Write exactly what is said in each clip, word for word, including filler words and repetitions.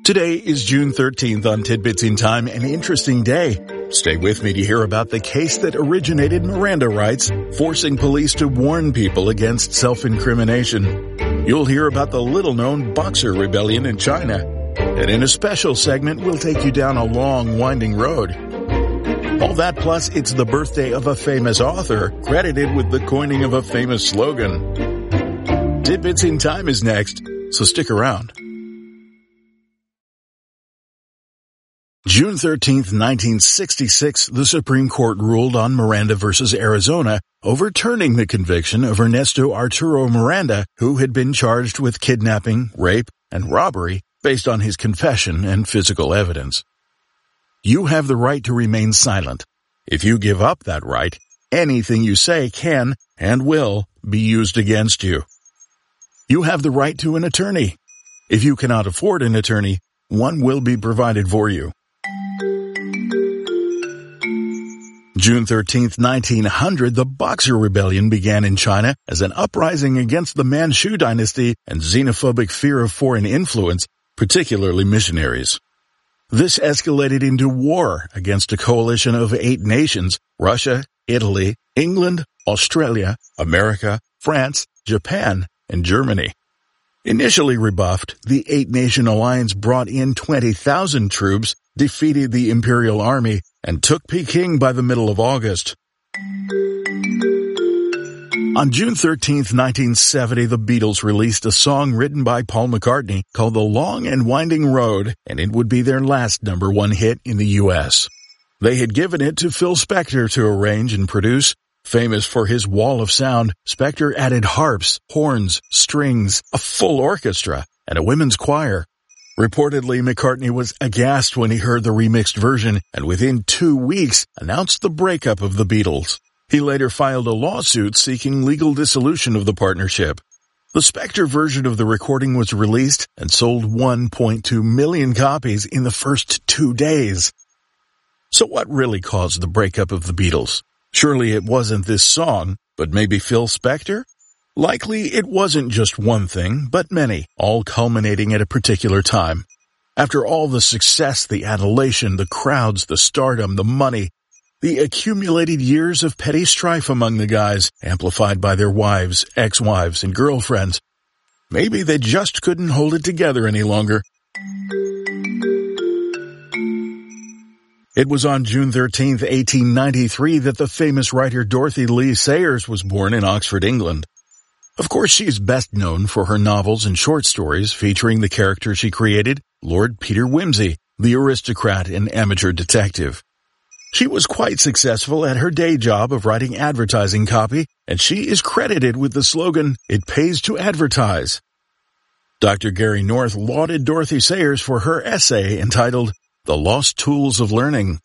Today is June thirteenth on Tidbits in Time, an interesting day. Stay with me to hear about the case that originated Miranda rights, forcing police to warn people against self-incrimination. You'll hear about the little-known Boxer Rebellion in China. And in a special segment, we'll take you down a long, winding road. All that plus, it's the birthday of a famous author, credited with the coining of a famous slogan. Tidbits in Time is next, so stick around. June thirteenth, nineteen sixty-six, the Supreme Court ruled on Miranda versus Arizona, overturning the conviction of Ernesto Arturo Miranda, who had been charged with kidnapping, rape, and robbery based on his confession and physical evidence. You have the right to remain silent. If you give up that right, anything you say can and will be used against you. You have the right to an attorney. If you cannot afford an attorney, one will be provided for you. June thirteenth, nineteen hundred, the Boxer Rebellion began in China as an uprising against the Manchu dynasty and xenophobic fear of foreign influence, particularly missionaries. This escalated into war against a coalition of eight nations: Russia, Italy, England, Australia, America, France, Japan, and Germany. Initially rebuffed, the eight-nation alliance brought in twenty thousand troops, defeated the Imperial Army, and took Peking by the middle of August. On June thirteenth, nineteen seventy, the Beatles released a song written by Paul McCartney called The Long and Winding Road, and it would be their last number one hit in the U S. They had given it to Phil Spector to arrange and produce. Famous for his wall of sound, Spector added harps, horns, strings, a full orchestra, and a women's choir. Reportedly, McCartney was aghast when he heard the remixed version and within two weeks announced the breakup of the Beatles. He later filed a lawsuit seeking legal dissolution of the partnership. The Spector version of the recording was released and sold one point two million copies in the first two days. So what really caused the breakup of the Beatles? Surely it wasn't this song, but maybe Phil Spector? Likely it wasn't just one thing, but many, all culminating at a particular time. After all the success, the adulation, the crowds, the stardom, the money, the accumulated years of petty strife among the guys, amplified by their wives, ex-wives, and girlfriends, maybe they just couldn't hold it together any longer. It was on June thirteenth, eighteen ninety-three, that the famous writer Dorothy Lee Sayers was born in Oxford, England. Of course, she is best known for her novels and short stories featuring the character she created, Lord Peter Wimsey, the aristocrat and amateur detective. She was quite successful at her day job of writing advertising copy, and she is credited with the slogan, "It pays to advertise." Doctor Gary North lauded Dorothy Sayers for her essay entitled, The Lost Tools of Learning.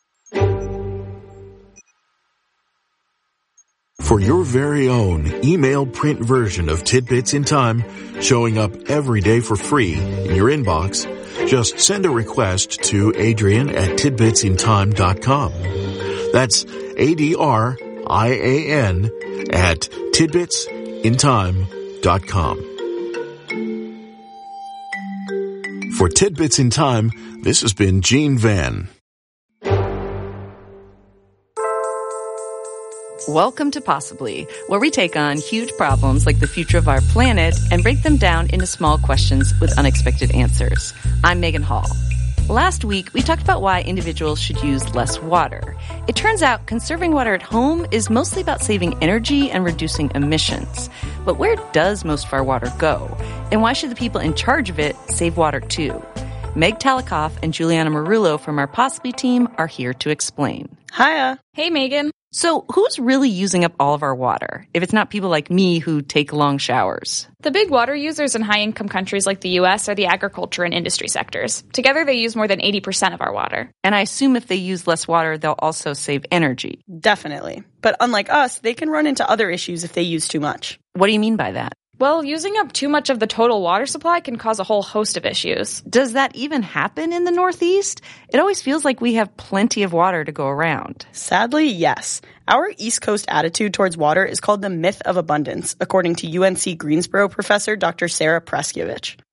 For your very own email print version of Tidbits in Time, showing up every day for free in your inbox, just send a request to Adrian at tidbits in time dot com. That's A D R I A N at tidbits in time dot com. For Tidbits in Time, this has been Gene Van. Welcome to Possibly, where we take on huge problems like the future of our planet and break them down into small questions with unexpected answers. I'm Megan Hall. Last week, we talked about why individuals should use less water. It turns out conserving water at home is mostly about saving energy and reducing emissions. But where does most of our water go? And why should the people in charge of it save water too? Meg Talikoff and Juliana Marullo from our Possibly team are here to explain. Hiya. Hey, Megan. So who's really using up all of our water, if it's not people like me who take long showers? The big water users in high-income countries like the U S are the agriculture and industry sectors. Together, they use more than eighty percent of our water. And I assume if they use less water, they'll also save energy. Definitely. But unlike us, they can run into other issues if they use too much. What do you mean by that? Well, using up too much of the total water supply can cause a whole host of issues. Does that even happen in the Northeast? It always feels like we have plenty of water to go around. Sadly, yes. Our East Coast attitude towards water is called the myth of abundance, according to U N C Greensboro professor Doctor Sarah Preskevich.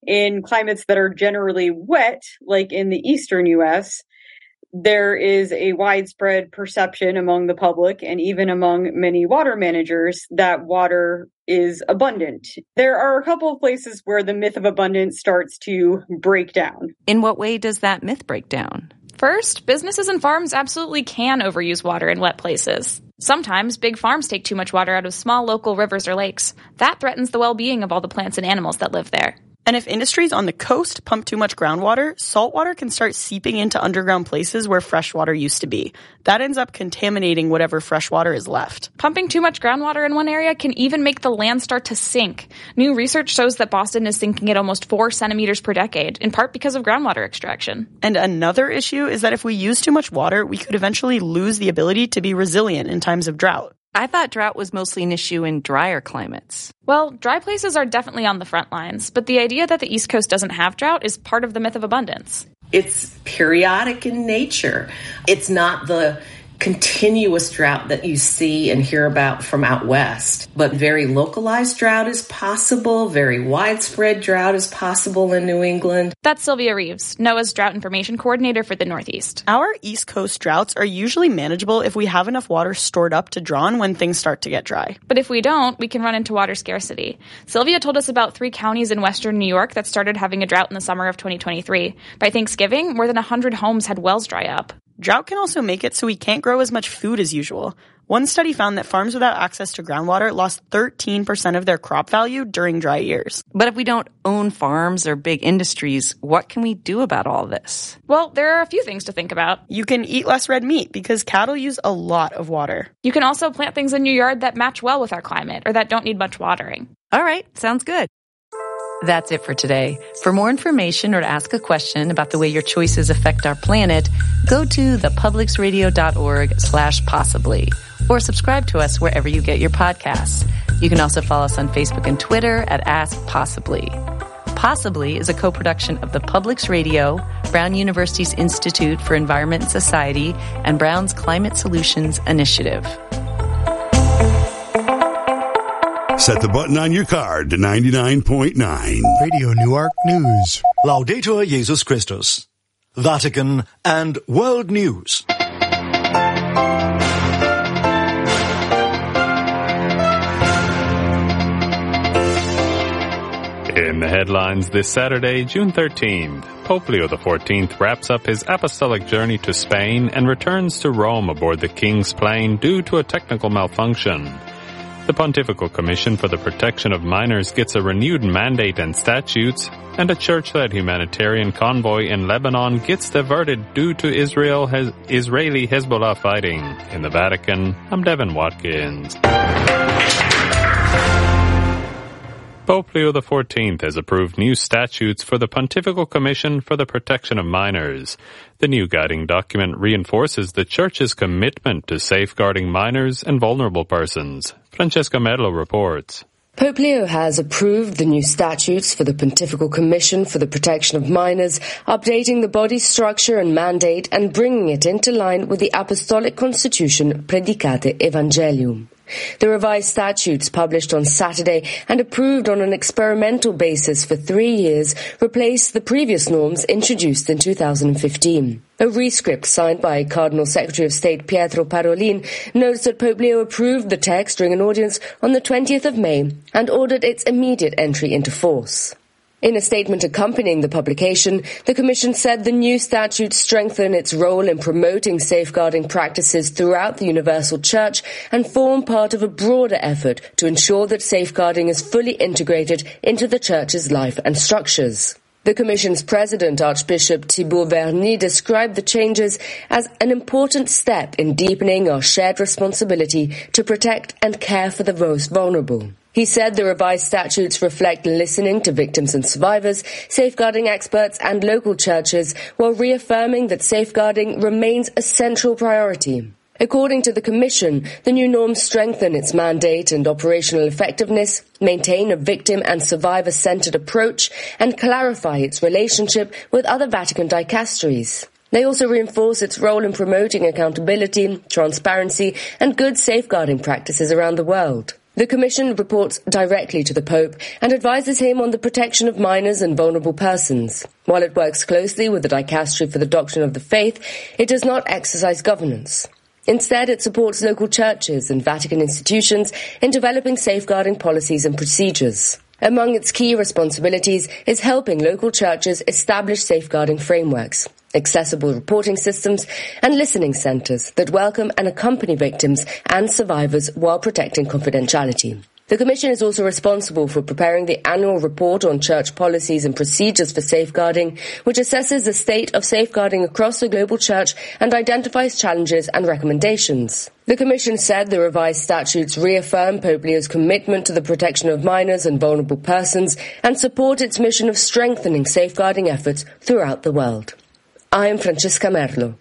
in climates that are generally wet, like in the eastern U S, there is a widespread perception among the public and even among many water managers that water is abundant. There are a couple of places where the myth of abundance starts to break down. In what way does that myth break down? First, businesses and farms absolutely can overuse water in wet places. Sometimes big farms take too much water out of small local rivers or lakes. That threatens the well-being of all the plants and animals that live there. And if industries on the coast pump too much groundwater, salt water can start seeping into underground places where fresh water used to be. That ends up contaminating whatever fresh water is left. Pumping too much groundwater in one area can even make the land start to sink. New research shows that Boston is sinking at almost four centimeters per decade, in part because of groundwater extraction. And another issue is that if we use too much water, we could eventually lose the ability to be resilient in times of drought. I thought drought was mostly an issue in drier climates. Well, dry places are definitely on the front lines, but the idea that the East Coast doesn't have drought is part of the myth of abundance. It's periodic in nature. It's not the continuous drought that you see and hear about from out west. But very localized drought is possible. Very widespread drought is possible in New England. That's Sylvia Reeves, NOAA's Drought Information Coordinator for the Northeast. Our East Coast droughts are usually manageable if we have enough water stored up to draw on when things start to get dry. But if we don't, we can run into water scarcity. Sylvia told us about three counties in western New York that started having a drought in the summer of twenty twenty-three. By Thanksgiving, more than one hundred homes had wells dry up. Drought can also make it so we can't grow as much food as usual. One study found that farms without access to groundwater lost thirteen percent of their crop value during dry years. But if we don't own farms or big industries, what can we do about all this? Well, there are a few things to think about. You can eat less red meat because cattle use a lot of water. You can also plant things in your yard that match well with our climate or that don't need much watering. All right, sounds good. That's it for today. For more information or to ask a question about the way your choices affect our planet, go to thepublicsradio.org slash possibly or subscribe to us wherever you get your podcasts. You can also follow us on Facebook and Twitter at Ask Possibly. Possibly is a co-production of the Publics Radio, Brown University's Institute for Environment and Society, and Brown's Climate Solutions Initiative. Set the button on your card to ninety-nine point nine. Radio Newark News. Laudetur Jesus Christus. Vatican and World News. In the headlines this Saturday, June thirteenth, Pope Leo the fourteenth wraps up his apostolic journey to Spain and returns to Rome aboard the King's plane due to a technical malfunction. The Pontifical Commission for the Protection of Minors gets a renewed mandate and statutes, and a church-led humanitarian convoy in Lebanon gets diverted due to Israel has Israeli Hezbollah fighting. In the Vatican, I'm Devin Watkins. Pope Leo the fourteenth has approved new statutes for the Pontifical Commission for the Protection of Minors. The new guiding document reinforces the Church's commitment to safeguarding minors and vulnerable persons. Francesca Merlo reports. Pope Leo has approved the new statutes for the Pontifical Commission for the Protection of Minors, updating the body's structure and mandate and bringing it into line with the Apostolic Constitution Predicate Evangelium. The revised statutes, published on Saturday and approved on an experimental basis for three years, replace the previous norms introduced in two thousand fifteen. A rescript signed by Cardinal Secretary of State Pietro Parolin notes that Pope Leo approved the text during an audience on the twentieth of May and ordered its immediate entry into force. In a statement accompanying the publication, the Commission said the new statutes strengthen its role in promoting safeguarding practices throughout the Universal Church and form part of a broader effort to ensure that safeguarding is fully integrated into the Church's life and structures. The Commission's president, Archbishop Thibaut Verny, described the changes as an important step in deepening our shared responsibility to protect and care for the most vulnerable. He said the revised statutes reflect listening to victims and survivors, safeguarding experts and local churches, while reaffirming that safeguarding remains a central priority. According to the Commission, the new norms strengthen its mandate and operational effectiveness, maintain a victim and survivor-centered approach, and clarify its relationship with other Vatican dicasteries. They also reinforce its role in promoting accountability, transparency, and good safeguarding practices around the world. The Commission reports directly to the Pope and advises him on the protection of minors and vulnerable persons. While it works closely with the Dicastery for the Doctrine of the Faith, it does not exercise governance. Instead, it supports local churches and Vatican institutions in developing safeguarding policies and procedures. Among its key responsibilities is helping local churches establish safeguarding frameworks, accessible reporting systems, and listening centres that welcome and accompany victims and survivors while protecting confidentiality. The Commission is also responsible for preparing the annual report on church policies and procedures for safeguarding, which assesses the state of safeguarding across the global church and identifies challenges and recommendations. The Commission said the revised statutes reaffirm Pope Leo's commitment to the protection of minors and vulnerable persons and support its mission of strengthening safeguarding efforts throughout the world. I am Francesca Merlo.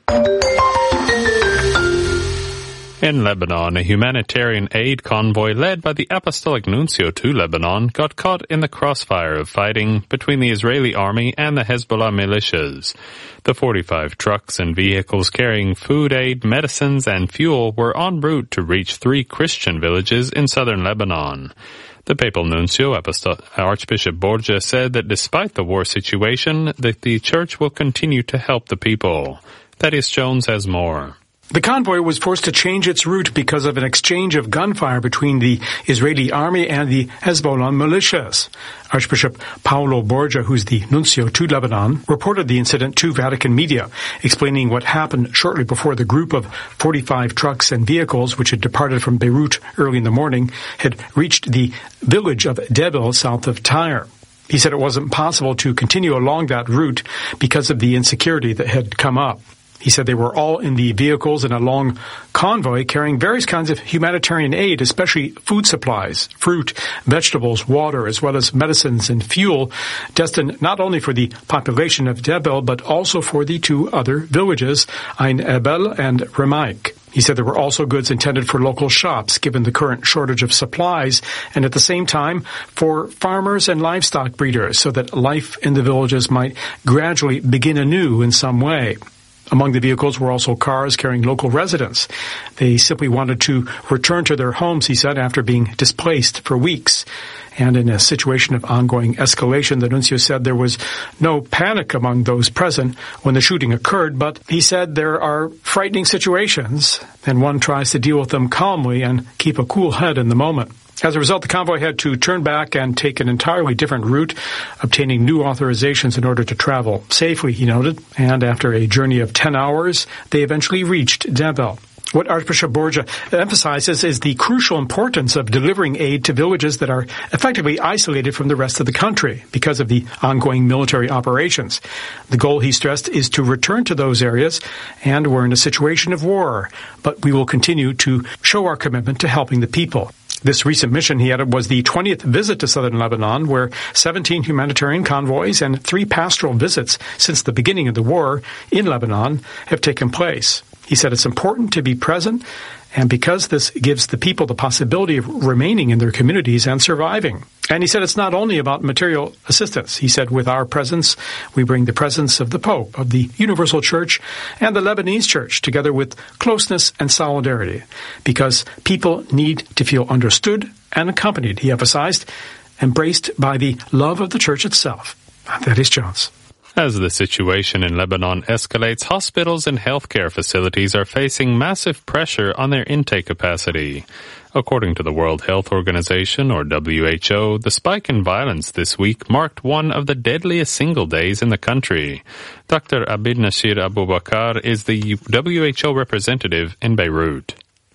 In Lebanon, a humanitarian aid convoy led by the Apostolic Nuncio to Lebanon got caught in the crossfire of fighting between the Israeli army and the Hezbollah militias. The forty-five trucks and vehicles carrying food aid, medicines, and fuel were en route to reach three Christian villages in southern Lebanon. The Papal Nuncio, Apostol- Archbishop Borgia, said that despite the war situation, that the Church will continue to help the people. Thaddeus Jones has more. The convoy was forced to change its route because of an exchange of gunfire between the Israeli army and the Hezbollah militias. Archbishop Paolo Borgia, who's the nuncio to Lebanon, reported the incident to Vatican media, explaining what happened shortly before the group of forty-five trucks and vehicles, which had departed from Beirut early in the morning, had reached the village of Debil, south of Tyre. He said it wasn't possible to continue along that route because of the insecurity that had come up. He said they were all in the vehicles in a long convoy carrying various kinds of humanitarian aid, especially food supplies, fruit, vegetables, water, as well as medicines and fuel, destined not only for the population of Debil, but also for the two other villages, Ain Ebel and Remaik. He said there were also goods intended for local shops, given the current shortage of supplies, and at the same time for farmers and livestock breeders, so that life in the villages might gradually begin anew in some way. Among the vehicles were also cars carrying local residents. They simply wanted to return to their homes, he said, after being displaced for weeks. And in a situation of ongoing escalation, the nuncio said there was no panic among those present when the shooting occurred, but he said there are frightening situations, and one tries to deal with them calmly and keep a cool head in the moment. As a result, the convoy had to turn back and take an entirely different route, obtaining new authorizations in order to travel safely, he noted. And after a journey of ten hours, they eventually reached Debil. What Archbishop Borgia emphasizes is the crucial importance of delivering aid to villages that are effectively isolated from the rest of the country because of the ongoing military operations. The goal, he stressed, is to return to those areas, and we're in a situation of war, but we will continue to show our commitment to helping the people. This recent mission, he added, was the twentieth visit to southern Lebanon, where seventeen humanitarian convoys and three pastoral visits since the beginning of the war in Lebanon have taken place. He said it's important to be present, and because this gives the people the possibility of remaining in their communities and surviving. And he said it's not only about material assistance. He said with our presence, we bring the presence of the Pope, of the Universal Church, and the Lebanese Church, together with closeness and solidarity, because people need to feel understood and accompanied, he emphasized, embraced by the love of the Church itself. That is Jones. As the situation in Lebanon escalates, hospitals and healthcare facilities are facing massive pressure on their intake capacity. According to the World Health Organization, or W H O, the spike in violence this week marked one of the deadliest single days in the country. Doctor Abid Nasir Abubakar is the W H O representative in Beirut.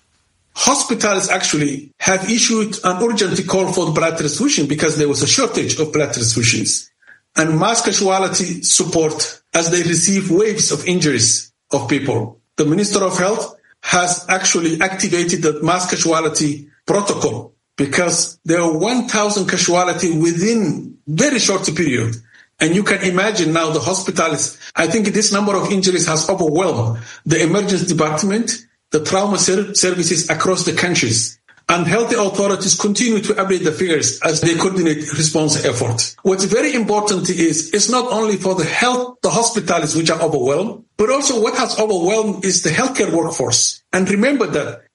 Hospitals actually have issued an urgent call for blood transfusion because there was a shortage of blood transfusions and mass casualty support as they receive waves of injuries of people. The Minister of Health has actually activated the mass casualty protocol because there are one thousand casualty within very short period. And you can imagine now the hospitals, I think this number of injuries has overwhelmed the emergency department, the trauma ser- services across the countries. And health authorities continue to update the figures as they coordinate response efforts. What's very important is it's not only for the health, the hospitals which are overwhelmed, but also what has overwhelmed is the healthcare workforce. And remember that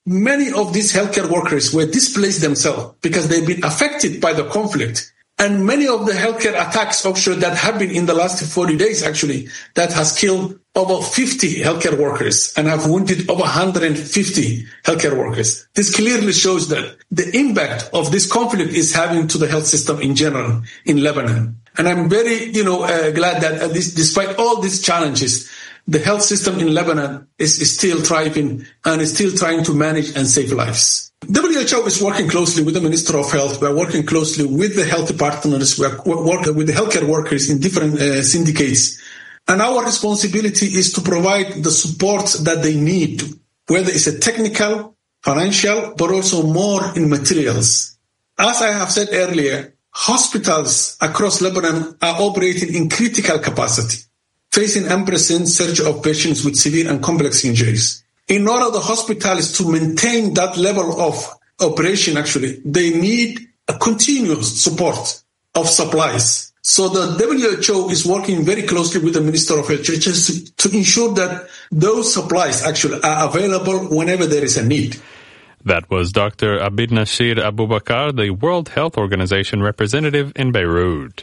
many of these healthcare workers were displaced themselves because they've been affected by the conflict. And many of the healthcare attacks offshore that have been in the last forty days, actually, that has killed over fifty healthcare workers and have wounded over one hundred fifty healthcare workers. This clearly shows that the impact of this conflict is having to the health system in general in Lebanon. And I'm very, you know, uh, glad that uh, this, despite all these challenges, the health system in Lebanon is, is still thriving and is still trying to manage and save lives. W H O is working closely with the Minister of Health. We're working closely with the health partners. We're working with the healthcare workers in different uh, syndicates. And our responsibility is to provide the support that they need, whether it's a technical, financial, but also more in materials. As I have said earlier, hospitals across Lebanon are operating in critical capacity, facing unprecedented surge of patients with severe and complex injuries. In order the hospitals to maintain that level of operation, actually, they need a continuous support of supplies. So the W H O is working very closely with the Minister of Health to ensure that those supplies actually are available whenever there is a need. That was Doctor Abid Nasir Abubakar, the World Health Organization representative in Beirut.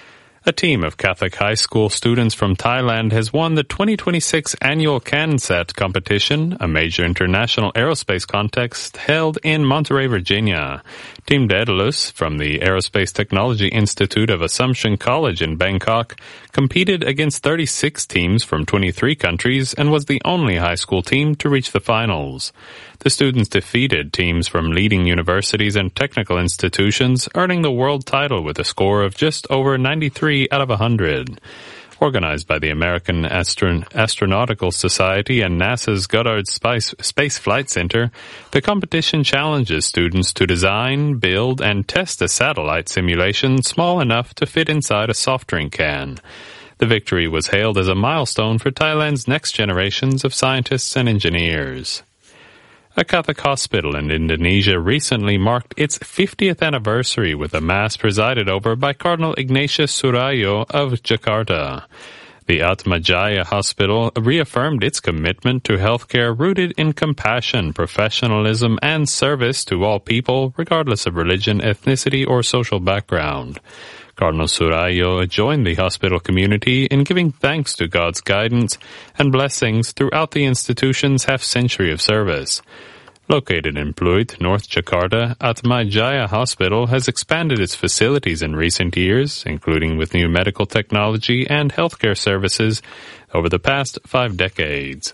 A team of Catholic high school students from Thailand has won the twenty twenty-six annual CanSat competition, a major international aerospace contest held in Monterey, Virginia. Team Daedalus from the Aerospace Technology Institute of Assumption College in Bangkok competed against thirty-six teams from twenty-three countries and was the only high school team to reach the finals. The students defeated teams from leading universities and technical institutions, earning the world title with a score of just over ninety-three out of one hundred. Organized by the American Astron- Astronautical Society and NASA's Goddard Space, Space Flight Center, the competition challenges students to design, build, and test a satellite simulation small enough to fit inside a soft drink can. The victory was hailed as a milestone for Thailand's next generations of scientists and engineers. A Catholic hospital in Indonesia recently marked its fiftieth anniversary with a mass presided over by Cardinal Ignatius Surayo of Jakarta. The Atmajaya Hospital reaffirmed its commitment to healthcare rooted in compassion, professionalism, and service to all people, regardless of religion, ethnicity, or social background. Cardinal Surayo joined the hospital community in giving thanks to God's guidance and blessings throughout the institution's half-century of service. Located in Pluit, North Jakarta, Atmajaya Hospital has expanded its facilities in recent years, including with new medical technology and healthcare services over the past five decades.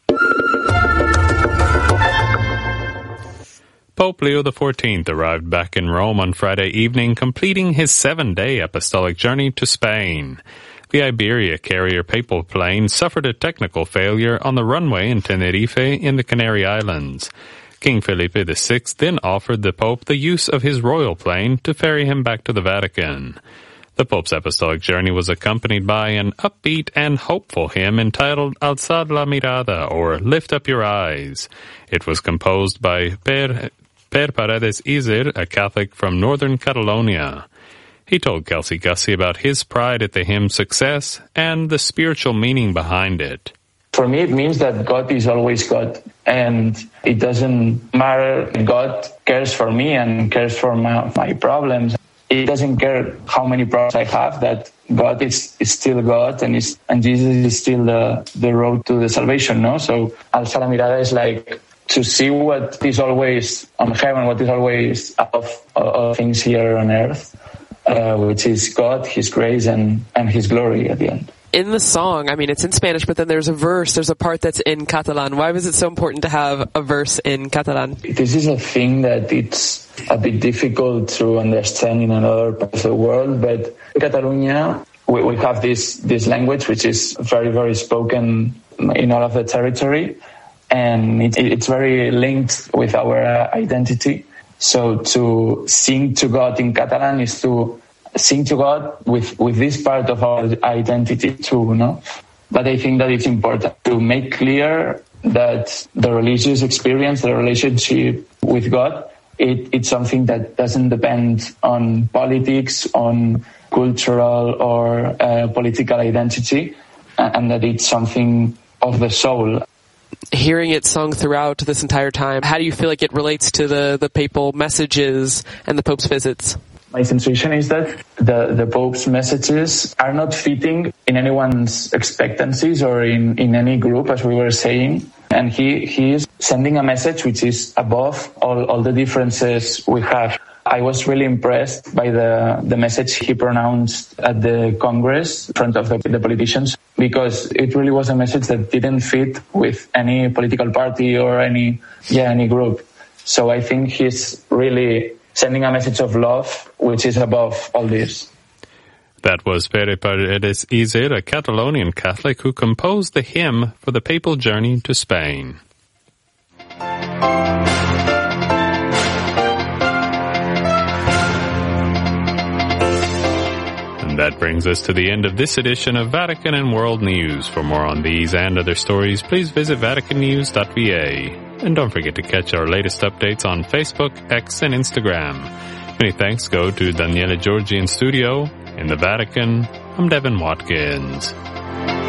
Pope Leo the fourteenth arrived back in Rome on Friday evening, completing his seven-day apostolic journey to Spain. The Iberia carrier papal plane suffered a technical failure on the runway in Tenerife in the Canary Islands. King Felipe the sixth then offered the Pope the use of his royal plane to ferry him back to the Vatican. The Pope's apostolic journey was accompanied by an upbeat and hopeful hymn entitled Alzad la Mirada, or Lift Up Your Eyes. It was composed by Per, per Paredes Izer, a Catholic from northern Catalonia. He told Kelsey Gussie about his pride at the hymn's success and the spiritual meaning behind it. For me, it means that God is always God, and it doesn't matter. God cares for me and cares for my, my problems. It doesn't care how many problems I have, that God is, is still God, and is, and Jesus is still the, the road to the salvation, no? So, Alzar la Mirada is like to see what is always on heaven, what is always of, of things here on earth, uh, which is God, His grace, and, and His glory at the end. In the song, I mean, it's in Spanish, but then there's a verse, there's a part that's in Catalan. Why was it so important to have a verse in Catalan? This is a thing that it's a bit difficult to understand in another part of the world, but in Catalonia, we, we have this, this language which is very, very spoken in all of the territory, and it, it's very linked with our uh, identity. So to sing to God in Catalan is to sing to God with, with this part of our identity too, no? But I think that it's important to make clear that the religious experience, the relationship with God, it, it's something that doesn't depend on politics, on cultural or uh, political identity, and that it's something of the soul. hearing it sung throughout this entire time, how do you feel like it relates to the, the papal messages and the Pope's visits? My sensation is that the, the Pope's messages are not fitting in anyone's expectancies or in, in any group, as we were saying. And he, he is sending a message which is above all, all the differences we have. I was really impressed by the, the message he pronounced at the Congress in front of the, the politicians, because it really was a message that didn't fit with any political party or any, yeah, any group. So I think he's really sending a message of love, which is above all this. That was Pere Paredes Iser, a Catalonian Catholic who composed the hymn for the papal journey to Spain. And that brings us to the end of this edition of Vatican and World News. For more on these and other stories, please visit vatican news dot v a. And don't forget to catch our latest updates on Facebook, X, and Instagram. Many thanks go to Daniele Giorgi in studio. In the Vatican, I'm Devin Watkins.